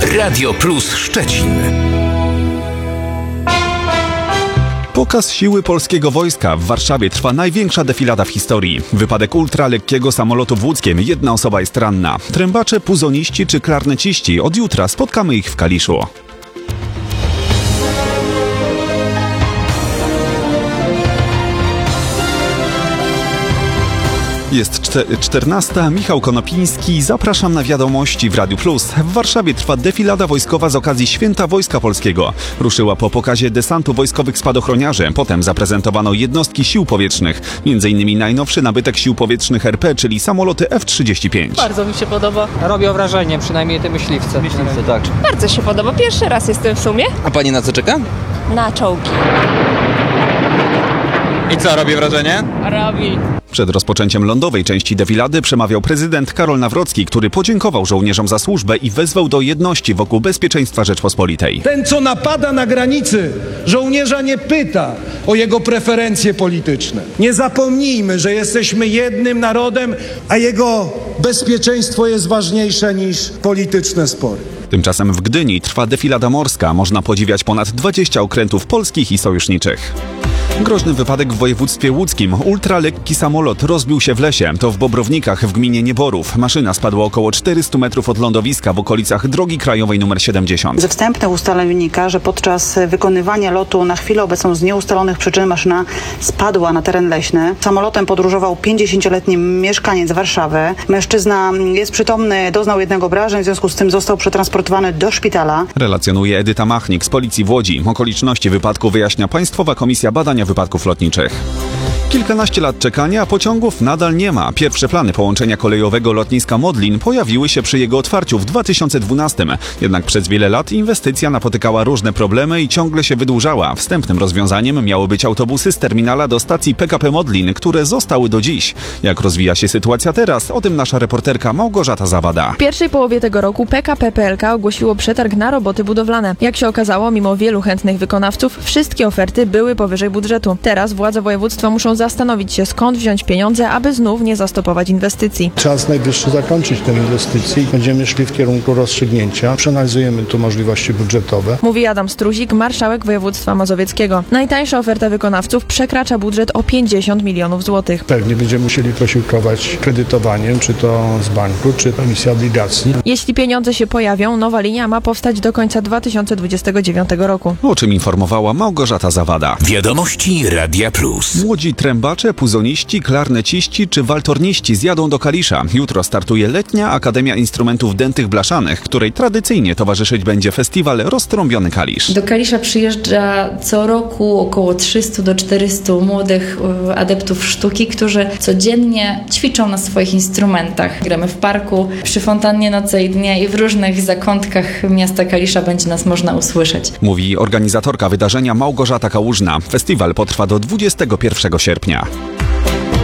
Radio Plus Szczecin. Pokaz siły polskiego wojska. W Warszawie trwa największa defilada w historii. Wypadek ultralekkiego samolotu w Łódzkiem. Jedna osoba jest ranna. Trębacze, puzoniści czy klarneciści. Od jutra spotkamy ich w Kaliszu. Jest 14. Michał Konopiński. Zapraszam na wiadomości w Radiu Plus. W Warszawie trwa defilada wojskowa z okazji Święta Wojska Polskiego. Ruszyła po pokazie desantu wojskowych spadochroniarzy. Potem zaprezentowano jednostki sił powietrznych. M.in. najnowszy nabytek sił powietrznych RP, czyli samoloty F-35. Bardzo mi się podoba. Robią wrażenie, przynajmniej te myśliwce. Myśliwce, tak. Bardzo się podoba. Pierwszy raz jestem w sumie. A pani na co czeka? Na czołgi. I co, robi wrażenie? Robi. Przed rozpoczęciem lądowej części defilady przemawiał prezydent Karol Nawrocki, który podziękował żołnierzom za służbę i wezwał do jedności wokół bezpieczeństwa Rzeczpospolitej. Ten, co napada na granicy, żołnierza nie pyta o jego preferencje polityczne. Nie zapomnijmy, że jesteśmy jednym narodem, a jego bezpieczeństwo jest ważniejsze niż polityczne spory. Tymczasem w Gdyni trwa defilada morska. Można podziwiać ponad 20 okrętów polskich i sojuszniczych. Groźny wypadek w województwie łódzkim. Ultralekki samolot rozbił się w lesie. To w Bobrownikach w gminie Nieborów. Maszyna spadła około 400 metrów od lądowiska w okolicach drogi krajowej nr 70. Ze wstępnych ustaleń wynika, że podczas wykonywania lotu na chwilę obecną z nieustalonych przyczyn maszyna spadła na teren leśny. Samolotem podróżował 50-letni mieszkaniec Warszawy. Mężczyzna jest przytomny, doznał jednego obrażeń, w związku z tym został przetransportowany do szpitala. Relacjonuje Edyta Machnik z Policji w Łodzi. Okoliczności wypadku wyjaśnia Państwowa Komisja Badania Wypadków Lotniczych. Kilkanaście lat czekania, a pociągów nadal nie ma. Pierwsze plany połączenia kolejowego lotniska Modlin pojawiły się przy jego otwarciu w 2012. Jednak przez wiele lat inwestycja napotykała różne problemy i ciągle się wydłużała. Wstępnym rozwiązaniem miały być autobusy z terminala do stacji PKP Modlin, które zostały do dziś. Jak rozwija się sytuacja teraz? O tym nasza reporterka Małgorzata Zawada. W pierwszej połowie tego roku PKP PLK ogłosiło przetarg na roboty budowlane. Jak się okazało, mimo wielu chętnych wykonawców, wszystkie oferty były powyżej budżetu. Teraz władze województwa muszą zastanowić się, skąd wziąć pieniądze, aby znów nie zastopować inwestycji. Czas najwyższy zakończyć tę inwestycję i będziemy szli w kierunku rozstrzygnięcia. Przeanalizujemy tu możliwości budżetowe. Mówi Adam Struzik, marszałek województwa mazowieckiego. Najtańsza oferta wykonawców przekracza budżet o 50 milionów złotych. Pewnie będziemy musieli posiłkować kredytowaniem, czy to z banku, czy emisji obligacji. Jeśli pieniądze się pojawią, nowa linia ma powstać do końca 2029 roku. O czym informowała Małgorzata Zawada. Wiadomości Radia Plus. Młodzi trębacze, puzoniści, klarneciści czy waltorniści zjadą do Kalisza. Jutro startuje letnia Akademia Instrumentów Dętych Blaszanych, której tradycyjnie towarzyszyć będzie festiwal Roztrąbiony Kalisz. Do Kalisza przyjeżdża co roku około 300 do 400 młodych adeptów sztuki, którzy codziennie ćwiczą na swoich instrumentach. Gramy w parku, przy fontannie nocy i dnie i w różnych zakątkach miasta Kalisza będzie nas można usłyszeć. Mówi organizatorka wydarzenia Małgorzata Kałużna. Festiwal potrwa do 21 sierpnia.